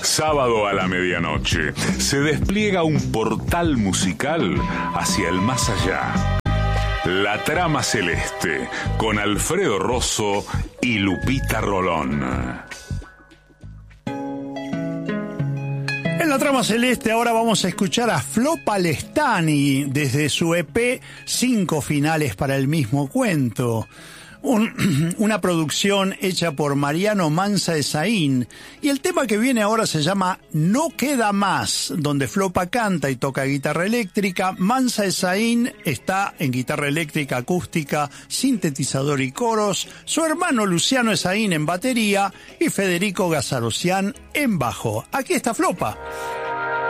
Sábado a la medianoche se despliega un portal musical hacia el más allá. La Trama Celeste, con Alfredo Rosso y Lupita Rolón. En La Trama Celeste ahora vamos a escuchar a Flo Palestani desde su EP 5 finales para el mismo cuento. Una producción hecha por Mariano Mansa Esaín, y el tema que viene ahora se llama No Queda Más, donde Flopa canta y toca guitarra eléctrica, Mansa Esaín está en guitarra eléctrica acústica, sintetizador y coros, su hermano Luciano Esaín en batería y Federico Gazarosian en bajo. Aquí está Flopa.